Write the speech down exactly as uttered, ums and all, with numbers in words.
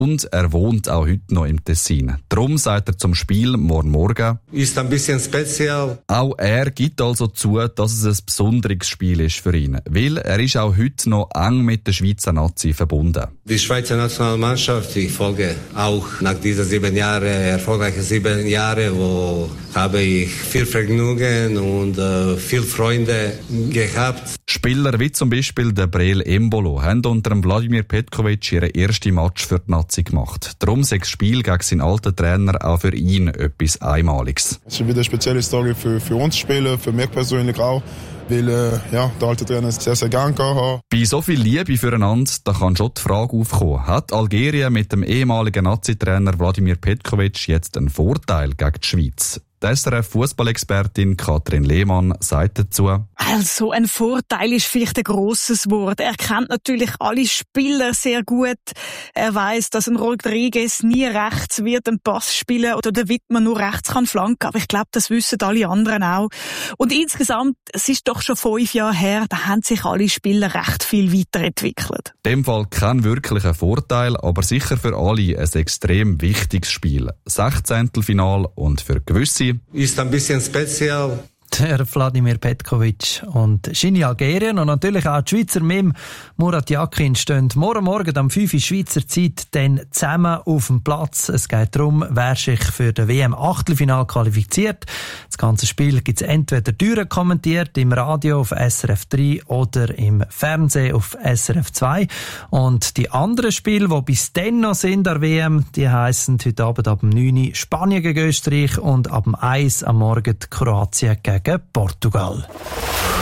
Und er wohnt auch heute noch im Tessin. Darum sagt er zum Spiel morgen Morgen: Ist ein bisschen speziell. Auch er gibt also zu, dass es ein besonderes Spiel ist für ihn. Weil er ist auch heute noch eng mit der Schweizer Nazi verbunden. Die Schweizer Nationalmannschaft, ich folge auch nach diesen sieben Jahren, erfolgreichen sieben Jahren, wo habe ich viel Vergnügen und äh, viele Freunde gehabt. Spieler wie zum Beispiel der Breel Embolo haben unter dem Wladimir Petkovic ihren ersten Match für die Nazi gemacht. Darum sei das Spiel gegen seinen alten Trainer auch für ihn etwas Einmaliges. Es ist wieder eine spezielle Story für, für uns Spieler, für mich persönlich auch. Weil äh, ja, der alte Trainer es sehr, sehr gern gehabt. Bei so viel Liebe füreinander, da kann schon die Frage aufkommen: Hat Algerien mit dem ehemaligen Nazi-Trainer Wladimir Petkovic jetzt einen Vorteil gegen die Schweiz? Die S R F-Fußballexpertin Katrin Lehmann sagt dazu: Also, ein Vorteil ist vielleicht ein grosses Wort. Er kennt natürlich alle Spieler sehr gut. Er weiss, dass ein Rodriguez nie rechts wird einen Pass spielen oder der Wittmann nur rechts kann flanken. Aber ich glaube, das wissen alle anderen auch. Und insgesamt, es ist doch schon fünf Jahre her, da haben sich alle Spieler recht viel weiterentwickelt. In dem Fall kein wirklicher Vorteil, aber sicher für alle ein extrem wichtiges Spiel. Sechzehntelfinal und für gewisse ist ein bisschen speziell. Der Wladimir Petkovic und Gini Algerien und natürlich auch die Schweizer Mim Murat Yakin stehen morgen Morgen um fünf Uhr Schweizer Zeit dann zusammen auf dem Platz. Es geht darum, wer sich für das W M-Achtelfinal qualifiziert. Das ganze Spiel gibt es entweder durchkommentiert im Radio auf S R F drei oder im Fernsehen auf S R F zwei. Und die anderen Spiele, die bis dann noch sind der W M, die heissen heute Abend ab neun Uhr Spanien gegen Österreich und ab eins Uhr am Morgen Kroatien gegen Portugal.